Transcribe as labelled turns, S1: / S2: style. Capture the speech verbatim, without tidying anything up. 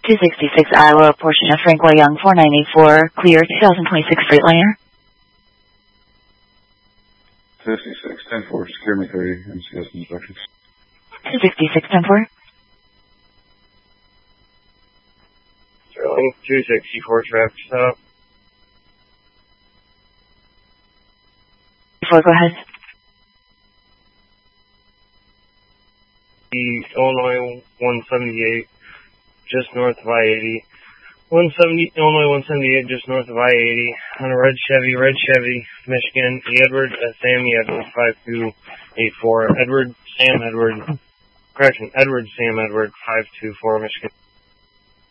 S1: two sixty-six Iowa, portion of Frank Y. Young, four nine eight four, clear, twenty twenty-six Freightliner.
S2: fifty-six, ten four, secure me thirty, M C S instructions.
S1: two sixty-six, ten four.
S3: Sterling, two sixty-four, traffic stop.
S1: four, go ahead.
S3: The Illinois one seventy-eight, just north of I eighty. one seventy, Illinois one seventy-eight, just north of I eighty, on a red Chevy, red Chevy, Michigan, Edward, uh, Sammy Edward, five two eight four, Edward, Sam Edward, correction, Edward, Sam Edward, five two four, Michigan.